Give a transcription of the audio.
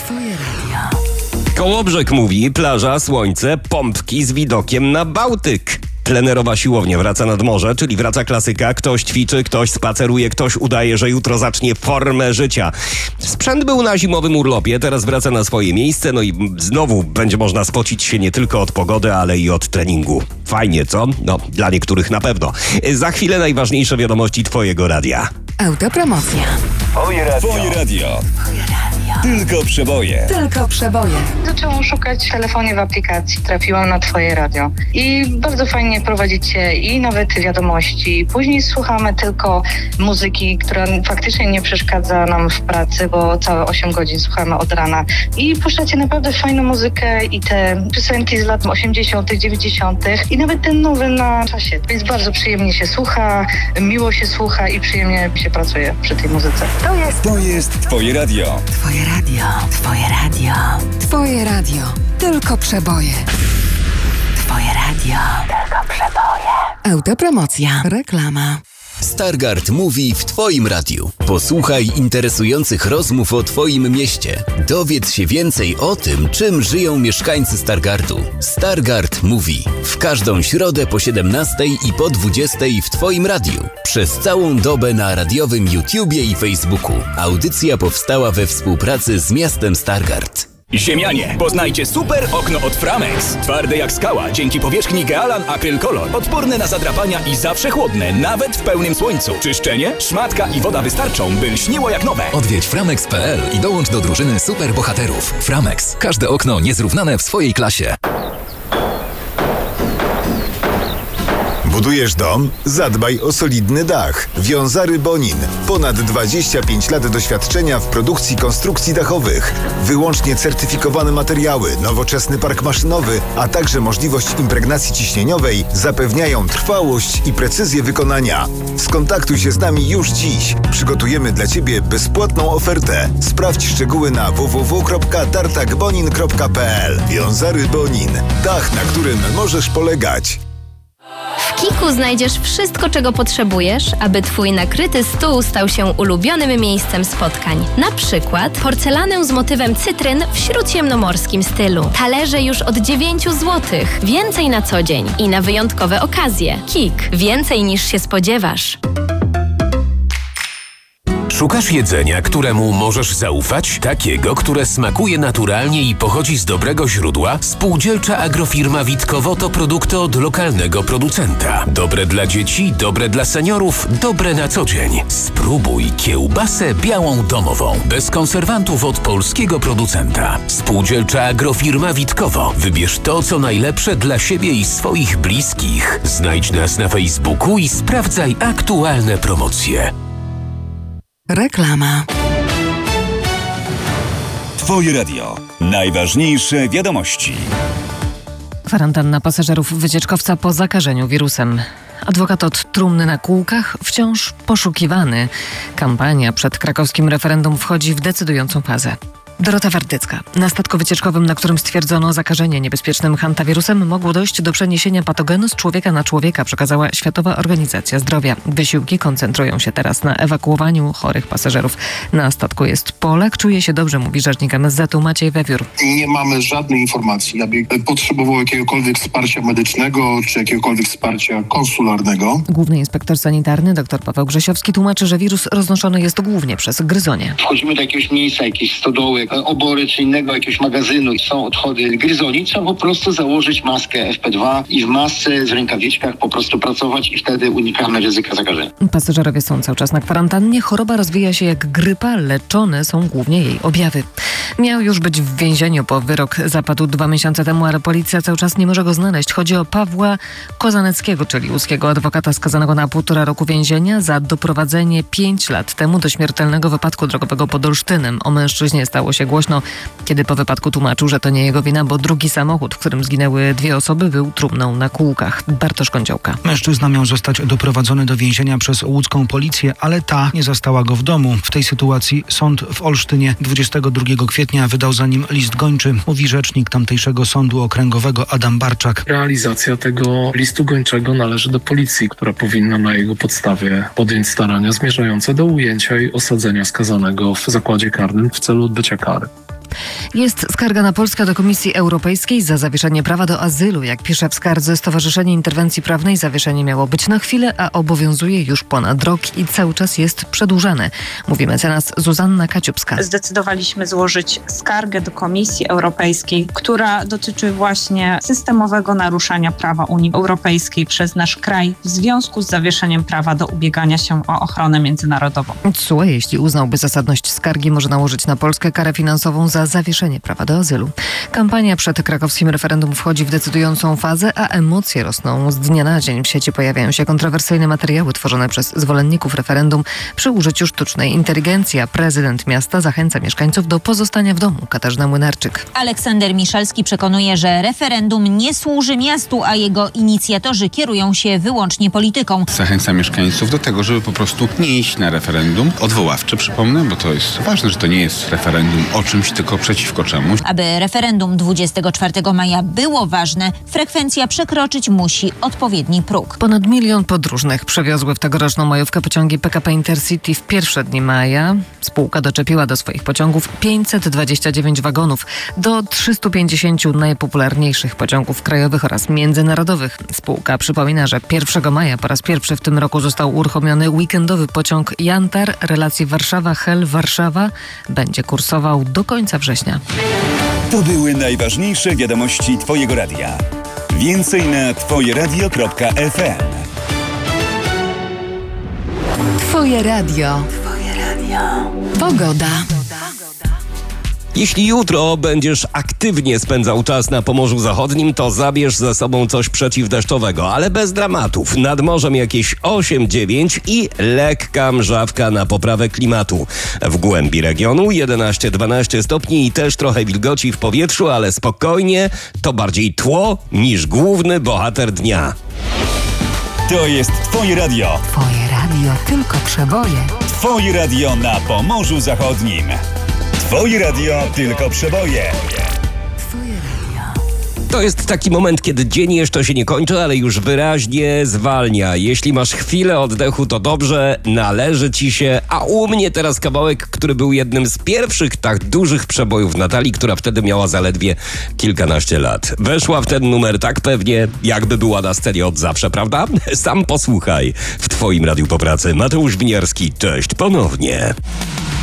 Twoje radio. Kołobrzeg mówi, plaża, słońce, pompki z widokiem na Bałtyk. Plenerowa siłownia wraca nad morze, czyli wraca klasyka. Ktoś ćwiczy, ktoś spaceruje, ktoś udaje, że jutro zacznie formę życia. Sprzęt był na zimowym urlopie, teraz wraca na swoje miejsce, no i znowu będzie można spocić się nie tylko od pogody, ale i od treningu. Fajnie, co? No, dla niektórych na pewno. Za chwilę najważniejsze wiadomości Twojego radia. Autopromocja. Twoje radio. Tylko przeboje. Tylko przeboje. Zaczęłam szukać w telefonie w aplikacji. Trafiłam na Twoje radio. I bardzo fajnie prowadzicie i nawet wiadomości. Później słuchamy tylko muzyki, która faktycznie nie przeszkadza nam w pracy, bo całe 8 godzin słuchamy od rana. I puszczacie naprawdę fajną muzykę i te piosenki z lat 80., 90. i nawet ten nowy na czasie. Więc bardzo przyjemnie się słucha, miło się słucha i przyjemnie się pracuje przy tej muzyce. To jest Twoje radio. Twoje radio. Twoje radio. Twoje radio. Tylko przeboje. Twoje radio. Tylko przeboje. Autopromocja. Reklama. Stargard mówi w Twoim radiu. Posłuchaj interesujących rozmów o Twoim mieście. Dowiedz się więcej o tym, czym żyją mieszkańcy Stargardu. Stargard mówi w każdą środę po 17 i po 20 w Twoim radiu. Przez całą dobę na radiowym YouTubie i Facebooku. Audycja powstała we współpracy z miastem Stargard. Ziemianie, poznajcie super okno od Framex. Twarde jak skała, dzięki powierzchni Gealan Acryl Color. Odporne na zadrapania i zawsze chłodne, nawet w pełnym słońcu. Czyszczenie, szmatka i woda wystarczą, by lśniło jak nowe. Odwiedź framex.pl i dołącz do drużyny superbohaterów. Framex. Każde okno niezrównane w swojej klasie. Budujesz dom? Zadbaj o solidny dach. Wiązary Bonin. Ponad 25 lat doświadczenia w produkcji konstrukcji dachowych. Wyłącznie certyfikowane materiały, nowoczesny park maszynowy, a także możliwość impregnacji ciśnieniowej zapewniają trwałość i precyzję wykonania. Skontaktuj się z nami już dziś. Przygotujemy dla Ciebie bezpłatną ofertę. Sprawdź szczegóły na www.tartakbonin.pl. Wiązary Bonin. Dach, na którym możesz polegać. W Kiku znajdziesz wszystko, czego potrzebujesz, aby Twój nakryty stół stał się ulubionym miejscem spotkań. Na przykład porcelanę z motywem cytryn w śródziemnomorskim stylu. Talerze już od 9 zł. Więcej na co dzień i na wyjątkowe okazje. Kik. Więcej niż się spodziewasz. Szukasz jedzenia, któremu możesz zaufać? Takiego, które smakuje naturalnie i pochodzi z dobrego źródła? Spółdzielcza agrofirma Witkowo to produkty od lokalnego producenta. Dobre dla dzieci, dobre dla seniorów, dobre na co dzień. Spróbuj kiełbasę białą domową. Bez konserwantów od polskiego producenta. Spółdzielcza agrofirma Witkowo. Wybierz to, co najlepsze dla siebie i swoich bliskich. Znajdź nas na Facebooku i sprawdzaj aktualne promocje. Reklama. Twoje radio. Najważniejsze wiadomości. Kwarantanna pasażerów wycieczkowca po zakażeniu wirusem. Adwokat od trumny na kółkach wciąż poszukiwany. Kampania przed krakowskim referendum wchodzi w decydującą fazę. Dorota Wardycka. Na statku wycieczkowym, na którym stwierdzono zakażenie niebezpiecznym hantawirusem, mogło dojść do przeniesienia patogenu z człowieka na człowieka, przekazała Światowa Organizacja Zdrowia. Wysiłki koncentrują się teraz na ewakuowaniu chorych pasażerów. Na statku jest Polak, czuje się dobrze, mówi rzecznik MSZ-u Maciej Wewiór. Nie mamy żadnej informacji, aby potrzebował jakiegokolwiek wsparcia medycznego czy jakiegokolwiek wsparcia konsularnego. Główny inspektor sanitarny dr Paweł Grzesiowski tłumaczy, że wirus roznoszony jest głównie przez gryzonie. Wchodzimy do jakiegoś miejsca, jakieś stodoły, obory czy innego jakiegoś magazynu i są odchody gryzoni, trzeba po prostu założyć maskę FP2 i w masce, w rękawiczkach po prostu pracować i wtedy unikamy ryzyka zakażenia. Pasażerowie są cały czas na kwarantannie. Choroba rozwija się jak grypa, leczone są głównie jej objawy. Miał już być w więzieniu, po wyrok zapadł 2 miesiące temu, ale policja cały czas nie może go znaleźć. Chodzi o Pawła Kozaneckiego, czyli łódzkiego adwokata skazanego na 1,5 roku więzienia za doprowadzenie 5 lat temu do śmiertelnego wypadku drogowego pod Olsztynem. O mężczyźnie stało się głośno, kiedy po wypadku tłumaczył, że to nie jego wina, bo drugi samochód, w którym zginęły 2 osoby, był trumną na kółkach. Bartosz Kądziołka. Mężczyzna miał zostać doprowadzony do więzienia przez łódzką policję, ale ta nie zastała go w domu. W tej sytuacji sąd w Olsztynie 22 kwietnia wydał za nim list gończy, mówi rzecznik tamtejszego sądu okręgowego Adam Barczak. Realizacja tego listu gończego należy do policji, która powinna na jego podstawie podjąć starania zmierzające do ujęcia i osadzenia skazanego w zakładzie karnym w celu odbycia kary. Jest skarga na Polskę do Komisji Europejskiej za zawieszenie prawa do azylu. Jak pisze w skardze Stowarzyszenie Interwencji Prawnej, zawieszenie miało być na chwilę, a obowiązuje już ponad rok i cały czas jest przedłużane. Mówi mecenas Zuzanna Kaciupska. Zdecydowaliśmy złożyć skargę do Komisji Europejskiej, która dotyczy właśnie systemowego naruszania prawa Unii Europejskiej przez nasz kraj w związku z zawieszeniem prawa do ubiegania się o ochronę międzynarodową. TSUE, jeśli uznałby zasadność skargi, może nałożyć na Polskę karę finansową za zawieszenie prawa do azylu. Kampania przed krakowskim referendum wchodzi w decydującą fazę, a emocje rosną z dnia na dzień. W sieci pojawiają się kontrowersyjne materiały tworzone przez zwolenników referendum przy użyciu sztucznej inteligencji, a prezydent miasta zachęca mieszkańców do pozostania w domu. Katarzyna Młynarczyk. Aleksander Miszalski przekonuje, że referendum nie służy miastu, a jego inicjatorzy kierują się wyłącznie polityką. Zachęca mieszkańców do tego, żeby po prostu nie iść na referendum odwoławcze, przypomnę, bo to jest ważne, że to nie jest referendum o czymś, tylko przeciwko czemuś. Aby referendum 24 maja było ważne, frekwencja przekroczyć musi odpowiedni próg. Ponad 1 milion podróżnych przewiozły w tegoroczną majówkę pociągi PKP Intercity w pierwsze dni maja. Spółka doczepiła do swoich pociągów 529 wagonów do 350 najpopularniejszych pociągów krajowych oraz międzynarodowych. Spółka przypomina, że 1 maja po raz pierwszy w tym roku został uruchomiony weekendowy pociąg Jantar relacji Warszawa-Hel-Warszawa. Będzie kursował do końca września. To były najważniejsze wiadomości Twojego radia. Więcej na twojeradio.fm. Twoje radio. Pogoda. Jeśli jutro będziesz aktywnie spędzał czas na Pomorzu Zachodnim, to zabierz ze sobą coś przeciwdeszczowego, ale bez dramatów. Nad morzem jakieś 8-9 i lekka mrzawka na poprawę klimatu. W głębi regionu 11-12 stopni i też trochę wilgoci w powietrzu, ale spokojnie, to bardziej tło niż główny bohater dnia. To jest Twoje radio. Twoje radio, tylko przeboje. Twoje radio na Pomorzu Zachodnim. Twoje radio, tylko przeboje. To jest taki moment, kiedy dzień jeszcze się nie kończy, ale już wyraźnie zwalnia. Jeśli masz chwilę oddechu, to dobrze, należy ci się. A u mnie teraz kawałek, który był jednym z pierwszych tak dużych przebojów Natalii, która wtedy miała zaledwie kilkanaście lat. Weszła w ten numer tak pewnie, jakby była na scenie od zawsze, prawda? Sam posłuchaj. W Twoim Radiu po pracy Mateusz Winiarski. Cześć ponownie.